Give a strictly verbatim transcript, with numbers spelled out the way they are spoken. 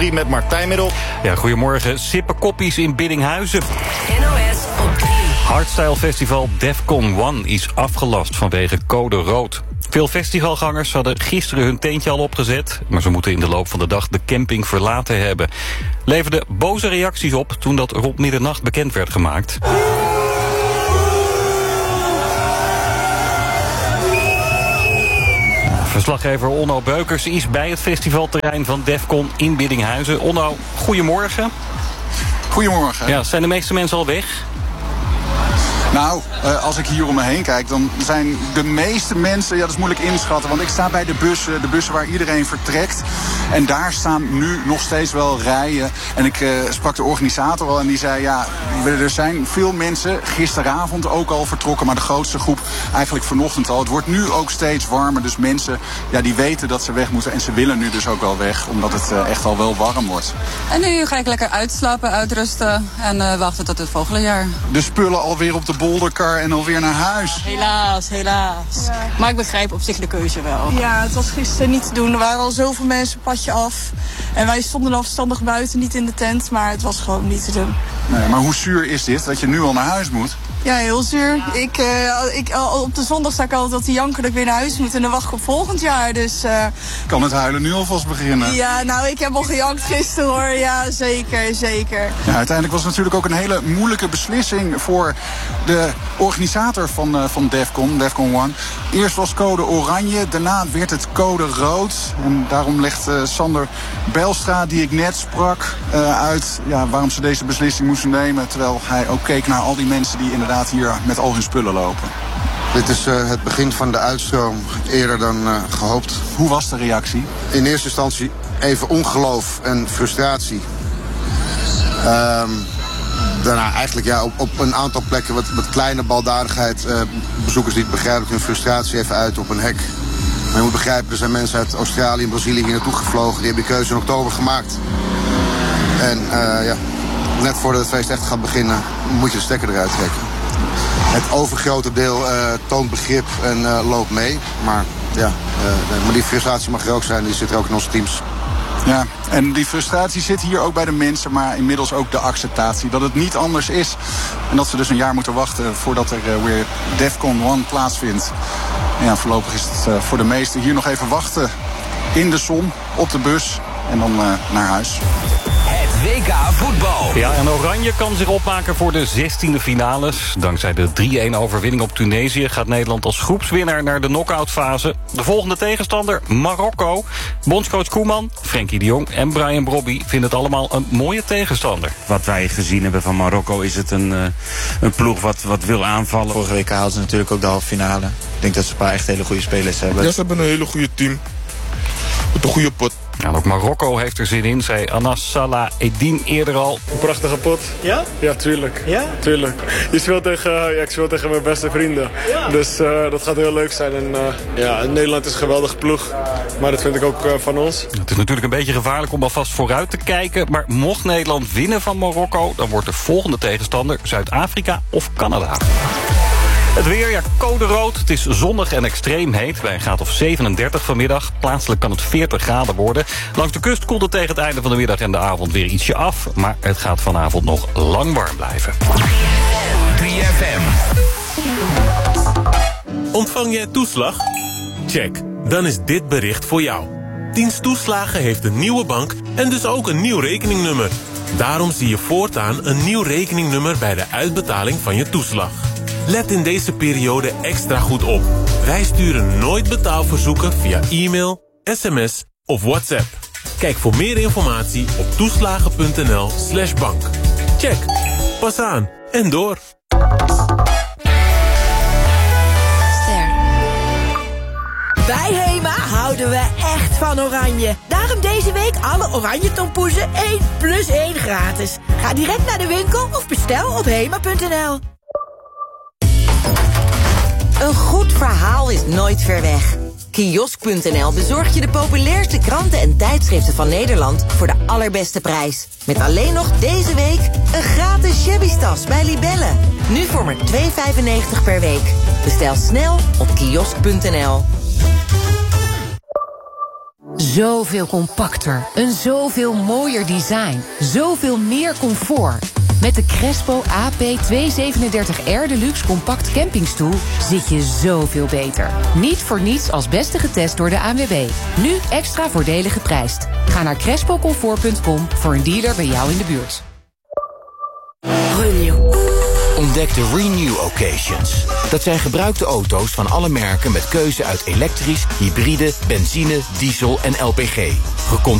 drie met Martijn Middel. Ja, goedemorgen. Sippe koppies in Biddinghuizen. N O S op drie. Hardstyle Festival Defcon One is afgelast vanwege code rood. Veel festivalgangers hadden gisteren hun tentje al opgezet, maar ze moeten in de loop van de dag de camping verlaten hebben. Leverde boze reacties op toen dat rond middernacht bekend werd gemaakt. Verslaggever Onno Beukers is bij het festivalterrein van Defcon in Biddinghuizen. Onno, goedemorgen. Goedemorgen. Ja, zijn de meeste mensen al weg? Nou, uh, als ik hier om me heen kijk, dan zijn de meeste mensen... ja, dat is moeilijk inschatten, want ik sta bij de bussen... de bussen waar iedereen vertrekt. En daar staan nu nog steeds wel rijen. En ik uh, sprak de organisator al en die zei... ja, er zijn veel mensen gisteravond ook al vertrokken... maar de grootste groep eigenlijk vanochtend al. Het wordt nu ook steeds warmer, dus mensen ja, die weten dat ze weg moeten... en ze willen nu dus ook wel weg, omdat het uh, echt al wel warm wordt. En nu ga ik lekker uitslapen, uitrusten en uh, wachten tot het volgende jaar. De spullen alweer op de bolderkar en alweer naar huis. Helaas, helaas. Ja. Maar ik begrijp op zich de keuze wel. Ja, het was gisteren niet te doen. Er waren al zoveel mensen padje af. En wij stonden afstandig buiten, niet in de tent. Maar het was gewoon niet te doen. Nee, maar hoe zuur is dit, dat je nu al naar huis moet? Ja, heel zuur. Ja. Ik, uh, ik, al op de zondag sta ik altijd te janken dat ik weer naar huis moet. En dan wacht ik op volgend jaar. Dus, uh... kan het huilen nu alvast beginnen? Ja, nou, ik heb al gejankt gisteren hoor. Ja, zeker, zeker. Ja, uiteindelijk was het natuurlijk ook een hele moeilijke beslissing voor de organisator van, uh, van Defcon, Defcon One. Eerst was code oranje, daarna werd het code rood. En daarom legt uh, Sander Belstra, die ik net sprak, uh, uit ja, waarom ze deze beslissing moesten nemen. Terwijl hij ook keek naar al die mensen die inderdaad hier met al hun spullen lopen. Dit is uh, het begin van de uitstroom, eerder dan uh, gehoopt. Hoe was de reactie? In eerste instantie even ongeloof en frustratie. Um, daarna eigenlijk ja, op, op een aantal plekken wat, wat kleine baldadigheid. Uh, bezoekers die het begrijpen hun frustratie even uit op een hek. Maar je moet begrijpen, er zijn mensen uit Australië en Brazilië hier naartoe gevlogen. Die hebben die keuze in oktober gemaakt. En uh, ja, net voordat het feest echt gaat beginnen, moet je de stekker eruit trekken. Het overgrote deel uh, toont begrip en uh, loopt mee. Maar, ja, uh, maar die frustratie mag er ook zijn, die zit er ook in onze teams. Ja, en die frustratie zit hier ook bij de mensen, maar inmiddels ook de acceptatie dat het niet anders is. En dat ze dus een jaar moeten wachten voordat er uh, weer Defcon One plaatsvindt. En ja, voorlopig is het uh, voor de meesten hier nog even wachten in de zon, op de bus en dan uh, naar huis. W K voetbal. Ja, en Oranje kan zich opmaken voor de zestiende finales. Dankzij de drie-een overwinning op Tunesië gaat Nederland als groepswinnaar naar de knock-outfase. De volgende tegenstander, Marokko. Bondscoach Koeman, Frenkie de Jong en Brian Brobby vinden het allemaal een mooie tegenstander. Wat wij gezien hebben van Marokko is het een, uh, een ploeg wat, wat wil aanvallen. Vorige week haalden ze natuurlijk ook de halve finale. Ik denk dat ze een paar echt hele goede spelers hebben. Ja, ze hebben een hele goede team. Met een goede pot. Ja, en ook Marokko heeft er zin in, zei Anas Salah Eddin eerder al. Een prachtige pot. Ja? Ja, tuurlijk. Ja? Tuurlijk. Je speelt tegen, ja, ik speel tegen mijn beste vrienden. Ja. Dus uh, dat gaat heel leuk zijn. En uh, ja, Nederland is een geweldige ploeg. Maar dat vind ik ook uh, van ons. Het is natuurlijk een beetje gevaarlijk om alvast vooruit te kijken. Maar mocht Nederland winnen van Marokko, dan wordt de volgende tegenstander Zuid-Afrika of Canada. Het weer, ja, code rood. Het is zonnig en extreem heet. Bij een graad of zevenendertig vanmiddag. Plaatselijk kan het veertig graden worden. Langs de kust koelt het tegen het einde van de middag en de avond weer ietsje af. Maar het gaat vanavond nog lang warm blijven. drie F M. Ontvang jij toeslag? Check. Dan is dit bericht voor jou. Dienst Toeslagen heeft een nieuwe bank en dus ook een nieuw rekeningnummer. Daarom zie je voortaan een nieuw rekeningnummer bij de uitbetaling van je toeslag. Let in deze periode extra goed op. Wij sturen nooit betaalverzoeken via e-mail, sms of WhatsApp. Kijk voor meer informatie op toeslagen.nl slash bank. Check. Pas aan en door. Bij Hema houden we echt van oranje. Daarom deze week alle oranje tompoezen één plus één gratis. Ga direct naar de winkel of bestel op hema punt n l. Een goed verhaal is nooit ver weg. Kiosk punt n l bezorgt je de populairste kranten en tijdschriften van Nederland voor de allerbeste prijs. Met alleen nog deze week een gratis shabby-tas bij Libelle. Nu voor maar twee vijfennegentig per week. Bestel snel op kiosk punt n l. Zoveel compacter, een zoveel mooier design, zoveel meer comfort. Met de Crespo A P tweehonderdzevenendertig R Deluxe Compact Campingstoel zit je zoveel beter. Niet voor niets als beste getest door de A N W B. Nu extra voordelig geprijsd. Ga naar crespo comfort punt com voor een dealer bij jou in de buurt. Renew. Ontdek de Renew Occasions. Dat zijn gebruikte auto's van alle merken met keuze uit elektrisch, hybride, benzine, diesel en L P G.